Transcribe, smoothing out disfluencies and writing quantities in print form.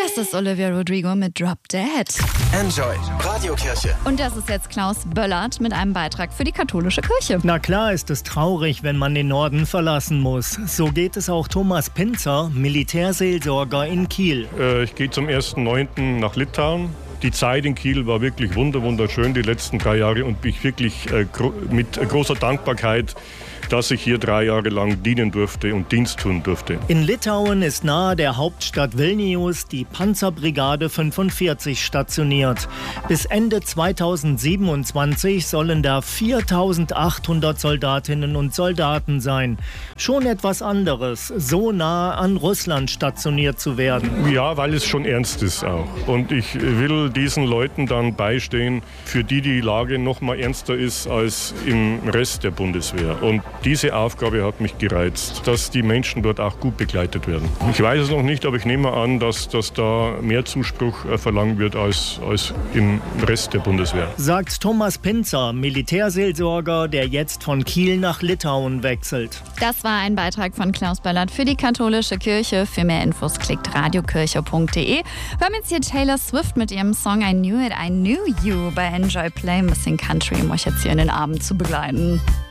Das ist Olivia Rodrigo mit Drop Dead. Enjoy Radiokirche. Und das ist jetzt Klaus Böllert mit einem Beitrag für die katholische Kirche. Na klar ist es traurig, wenn man den Norden verlassen muss. So geht es auch Thomas Pinzer, Militärseelsorger in Kiel. Ich gehe zum 1.9. nach Litauen. Die Zeit in Kiel war wirklich wunderschön, die letzten 3 Jahre. Und ich wirklich mit großer Dankbarkeit, dass ich hier 3 Jahre lang dienen durfte und Dienst tun durfte. In Litauen ist nahe der Hauptstadt Vilnius die Panzerbrigade 45 stationiert. Bis Ende 2027 sollen da 4.800 Soldatinnen und Soldaten sein. Schon etwas anderes, so nah an Russland stationiert zu werden. Ja, weil es schon ernst ist auch. Und ich will diesen Leuten dann beistehen, für die Lage noch mal ernster ist als im Rest der Bundeswehr. Und diese Aufgabe hat mich gereizt, dass die Menschen dort auch gut begleitet werden. Ich weiß es noch nicht, aber ich nehme an, dass da mehr Zuspruch verlangt wird als im Rest der Bundeswehr. Sagt Thomas Pinzer, Militärseelsorger, der jetzt von Kiel nach Litauen wechselt. Das war ein Beitrag von Klaus Böllert für die katholische Kirche. Für mehr Infos klickt radiokirche.de. Wir haben jetzt hier Taylor Swift mit ihrem Song I Knew It, I Knew You bei Enjoy Play, ein bisschen Country, um euch jetzt hier in den Abend zu begleiten.